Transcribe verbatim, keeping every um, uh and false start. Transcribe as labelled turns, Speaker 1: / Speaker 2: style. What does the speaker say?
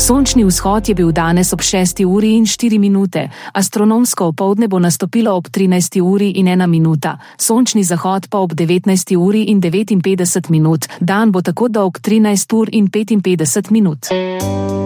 Speaker 1: Sončni vzhod je bil danes ob šesti uri in štiri minute, astronomsko opoldne bo nastopilo ob trinajsti uri in ena minuta, sončni zahod pa ob devetnajsti uri in devetinpetdeset minut, dan bo tako dolg trinajst ur in petinpetdeset minut.